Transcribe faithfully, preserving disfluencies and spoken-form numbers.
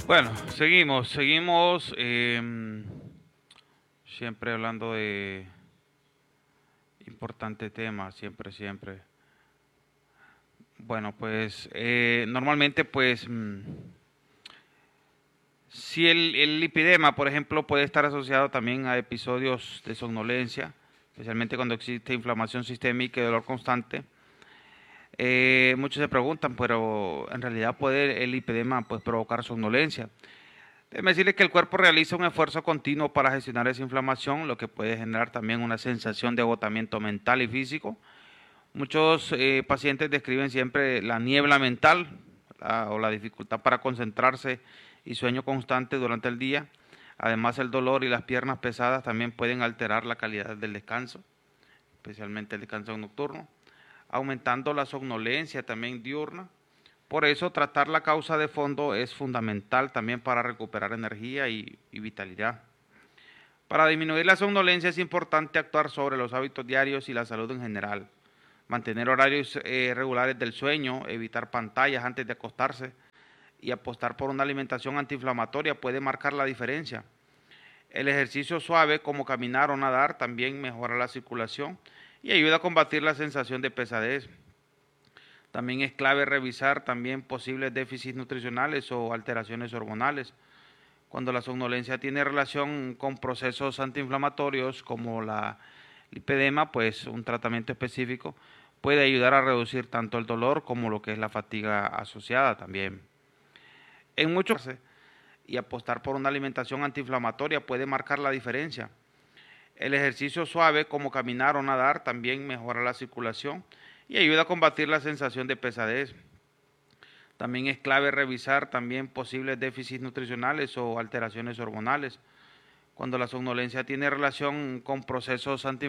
Bueno, seguimos, seguimos eh, siempre hablando de importante tema, siempre, siempre. Bueno, pues eh, normalmente pues mm, si el, el lipidema, por ejemplo, puede estar asociado también a episodios de somnolencia, especialmente cuando existe inflamación sistémica y dolor constante. Eh, muchos se preguntan, pero en realidad puede el lipedema pues provocar somnolencia. Déjeme decirle que el cuerpo realiza un esfuerzo continuo para gestionar esa inflamación, lo que puede generar también una sensación de agotamiento mental y físico. Muchos eh, pacientes describen siempre la niebla mental la, o la dificultad para concentrarse y sueño constante durante el día. Además, el dolor y las piernas pesadas también pueden alterar la calidad del descanso, especialmente el descanso nocturno, aumentando la somnolencia también diurna. Por eso, tratar la causa de fondo es fundamental también para recuperar energía y, y vitalidad. Para disminuir la somnolencia es importante actuar sobre los hábitos diarios y la salud en general. Mantener horarios eh, regulares del sueño, evitar pantallas antes de acostarse y apostar por una alimentación antiinflamatoria puede marcar la diferencia. El ejercicio suave como caminar o nadar también mejora la circulación y ayuda a combatir la sensación de pesadez. También es clave revisar también posibles déficits nutricionales o alteraciones hormonales. Cuando la somnolencia tiene relación con procesos antiinflamatorios como la lipedema, pues un tratamiento específico puede ayudar a reducir tanto el dolor como lo que es la fatiga asociada también. En muchos casos, y apostar por una alimentación antiinflamatoria puede marcar la diferencia. El ejercicio suave como caminar o nadar también mejora la circulación y ayuda a combatir la sensación de pesadez. También es clave revisar también posibles déficits nutricionales o alteraciones hormonales. Cuando la somnolencia tiene relación con procesos antiinflamatorios